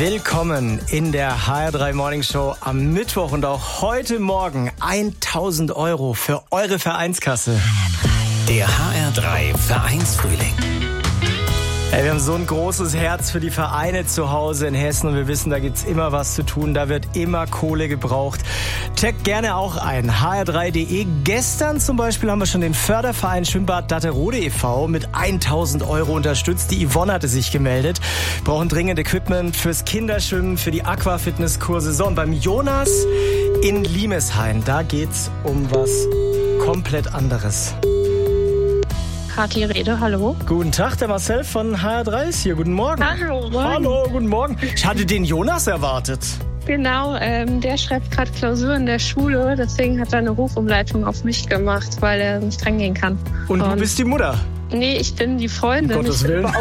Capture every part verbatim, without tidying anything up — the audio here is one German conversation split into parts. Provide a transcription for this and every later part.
Willkommen in der H R drei Morning Show am Mittwoch und auch heute Morgen tausend Euro für eure Vereinskasse. Der H R drei Vereinsfrühling. Hey, wir haben so ein großes Herz für die Vereine zu Hause in Hessen und wir wissen, da gibt's immer was zu tun, da wird immer Kohle gebraucht. Checkt gerne auch ein, h r drei punkt d e. Gestern zum Beispiel haben wir schon den Förderverein Schwimmbad Datterode e V mit tausend Euro unterstützt. Die Yvonne hatte sich gemeldet. Brauchen dringend Equipment fürs Kinderschwimmen, für die Aquafitnesskurse. So, und beim Jonas in Limeshain, da geht's um was komplett anderes. Kathi Rede, hallo. Guten Tag, der Marcel von H R drei ist hier. Guten Morgen. Hallo, moin. Hallo, guten Morgen. Ich hatte den Jonas erwartet. Genau, ähm, der schreibt gerade Klausur in der Schule, deswegen hat er eine Rufumleitung auf mich gemacht, weil er nicht rangehen kann. Und, Und du bist die Mutter? Nee, ich bin die Freundin. Um Gottes Willen.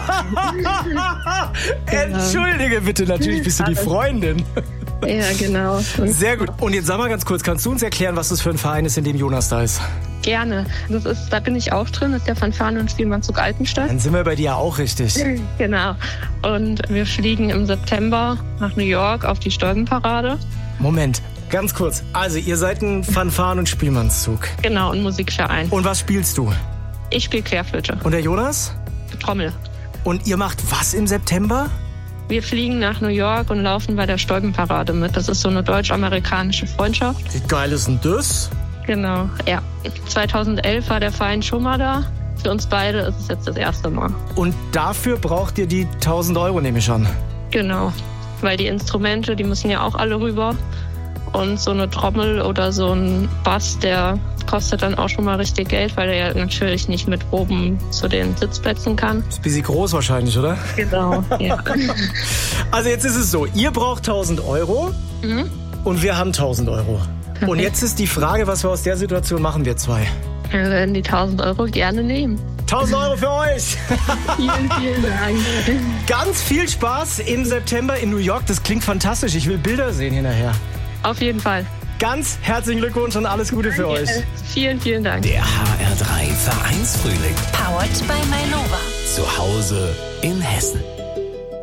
Entschuldige bitte, natürlich bist du die Freundin. Ja, genau. Sehr gut. Und jetzt sag mal ganz kurz, kannst du uns erklären, was das für ein Verein ist, in dem Jonas da ist? Gerne. Das ist, da bin ich auch drin, das ist der Fanfaren- und Spielmannszug Altenstadt. Dann sind wir bei dir auch richtig. Genau. Und wir fliegen im September nach New York auf die Stolpenparade. Moment, ganz kurz. Also, ihr seid ein Fanfaren- und Spielmannszug. Genau, ein Musikverein. Und was spielst du? Ich spiele Querflöte. Und der Jonas? Trommel. Und ihr macht was im September? Wir fliegen nach New York und laufen bei der Stolpenparade mit. Das ist so eine deutsch-amerikanische Freundschaft. Wie geil ist denn das? Genau, ja. zweitausendelf war der Verein schon mal da. Für uns beide ist es jetzt das erste Mal. Und dafür braucht ihr die tausend Euro, nehme ich an. Genau, weil die Instrumente, die müssen ja auch alle rüber. Und so eine Trommel oder so ein Bass, der kostet dann auch schon mal richtig Geld, weil er ja natürlich nicht mit oben zu den Sitzplätzen kann. Ist ein bisschen groß wahrscheinlich, oder? Genau, ja. Also jetzt ist es so, ihr braucht tausend Euro mhm. und wir haben tausend Euro. Okay. Und jetzt ist die Frage, was wir aus der Situation machen, wir zwei. Wir werden die tausend Euro gerne nehmen. tausend Euro für euch! Vielen, vielen Dank. Ganz viel Spaß im September in New York. Das klingt fantastisch. Ich will Bilder sehen hinterher. Auf jeden Fall. Ganz herzlichen Glückwunsch und alles Gute für euch. Vielen, vielen Dank. Der H R drei Vereinsfrühling. Powered by Mainova. Zu Hause in Hessen.